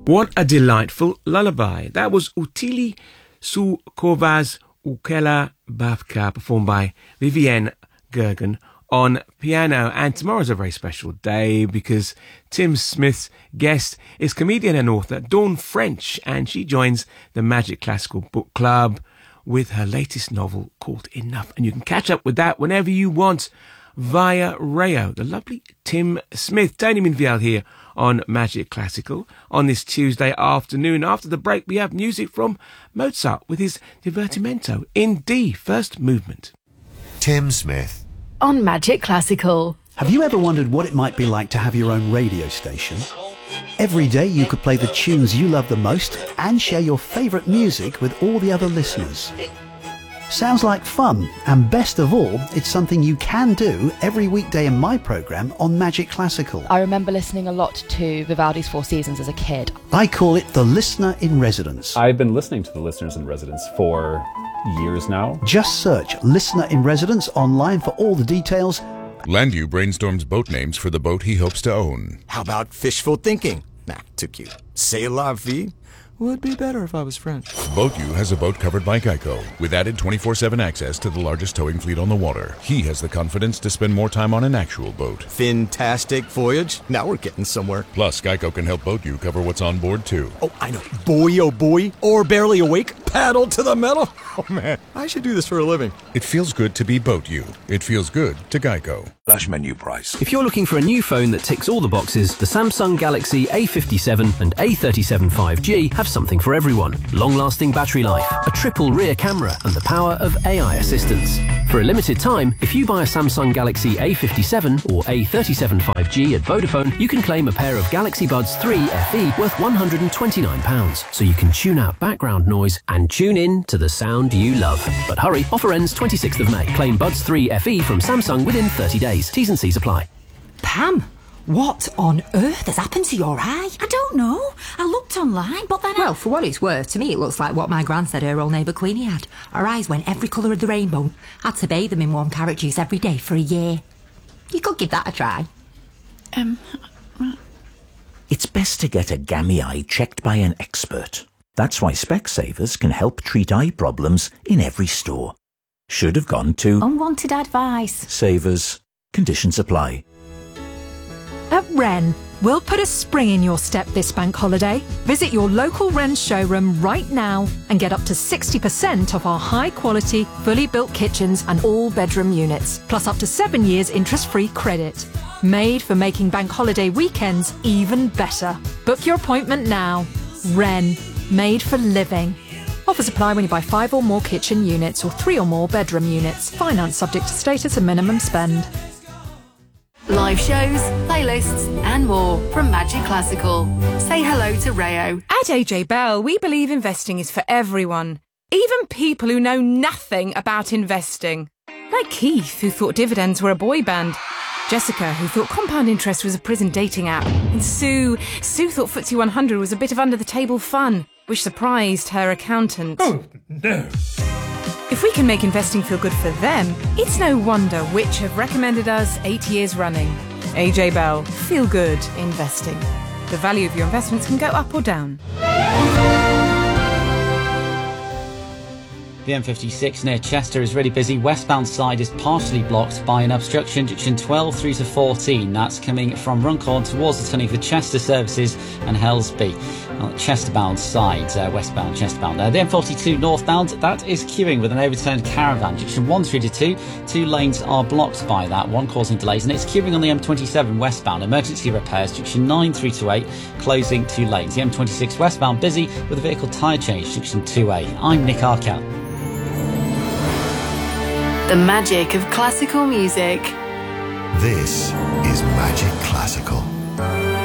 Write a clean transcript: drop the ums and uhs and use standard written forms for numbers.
What a delightful lullaby. That was Utili su Kovas Ukela Babka, performed by Vivienne Gergen on piano. And tomorrow's a very special day because Tim Smith's guest is comedian and author Dawn French, and she joins the Magic Classical Book Club with her latest novel called Enough. And you can catch up with that whenever you want via Rayo. The lovely Tim Smith. Tony Minviel here on Magic Classical on this Tuesday afternoon. After the break, we have music from Mozart with his Divertimento in D, first movement. Tim Smith on Magic Classical. Have you ever wondered what it might be like to have your own radio station? Every day you could play the tunes you love the most and share your favourite music with all the other listeners. Sounds like fun, and best of all, it's something you can do every weekday in my programme on Magic Classical. I remember listening a lot to Vivaldi's Four Seasons as a kid. I call it the Listener in Residence. I've been listening to the Listeners in Residence for years now. Just search Listener in Residence online for all the details. Landu brainstorms boat names for the boat he hopes to own. How about fishful thinking? Nah, too cute. C'est la vie? Would be better if I was French. BoatU has a boat covered by Geico, with added 24/7 access to the largest towing fleet on the water. He has the confidence to spend more time on an actual boat. Fantastic voyage. Now we're getting somewhere. Plus, Geico can help BoatU cover what's on board, too. Oh, I know. Boy, oh boy. Or barely awake. Paddle to the metal. Oh, man. I should do this for a living. It feels good to be BoatU. It feels good to Geico. Flash menu price. If you're looking for a new phone that ticks all the boxes, the Samsung Galaxy A57 and A37 5G have something for everyone. Long-lasting battery life, a triple rear camera, and the power of AI assistance. For a limited time, if you buy a Samsung Galaxy A57 or A37 5G at Vodafone, you can claim a pair of Galaxy Buds 3 FE worth £129, so you can tune out background noise and tune in to the sound you love. But hurry, offer ends 26th of May. Claim Buds 3 FE from Samsung within 30 days. T's and C's apply. Pam, what on earth has happened to your eye? I don't know. I looked online, but then Well, for what it's worth, to me it looks like what my gran said her old neighbour Queenie had. Her eyes went every colour of the rainbow. Had to bathe them in warm carrot juice every day for a year. You could give that a try. It's best to get a gammy eye checked by an expert. That's why Specsavers can help treat eye problems in every store. Should have gone to unwanted advice. Savers. Conditions apply. At Wren, we'll put a spring in your step this bank holiday. Visit your local Wren showroom right now and get up to 60% off our high-quality, fully built kitchens and all-bedroom units, plus up to 7 years interest-free credit. Made for making bank holiday weekends even better. Book your appointment now. Wren, made for living. Offers apply when you buy 5 or more kitchen units or 3 or more bedroom units. Finance subject to status and minimum spend. Live shows, playlists, and more from Magic Classical. Say hello to Rayo. At AJ Bell, we believe investing is for everyone, even people who know nothing about investing. Like Keith, who thought dividends were a boy band. Jessica, who thought compound interest was a prison dating app. And Sue thought FTSE 100 was a bit of under-the-table fun, which surprised her accountant. Oh, no. If we can make investing feel good for them, it's no wonder which have recommended us 8 years running. AJ Bell, feel good investing. The value of your investments can go up or down. The M56 near Chester is really busy. Westbound side is partially blocked by an obstruction, junction 12 through to 14. That's coming from Runcorn towards the turning for Chester services and Helsby. On the Chesterbound side, westbound Chesterbound there. The M42 northbound, that is queuing with an overturned caravan. Junction 1 through to 2. 2 lanes are blocked by that, one causing delays. And it's queuing on the M27 westbound. Emergency repairs, junction 9 through to 8, closing 2 lanes. The M26 westbound busy with a vehicle tyre change, junction 2A. I'm Nick Arkell. The magic of classical music. This is Magic Classical.